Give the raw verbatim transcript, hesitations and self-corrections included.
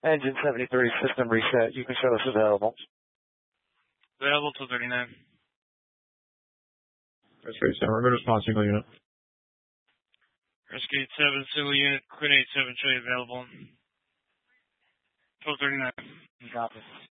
Engine seventy-three, system reset. You can show us available. Available till thirty-nine. Rescue seven, good response, single unit. Rescue seven, single unit, Quinn eight seven, show you available. twelve thirty-nine. Copy.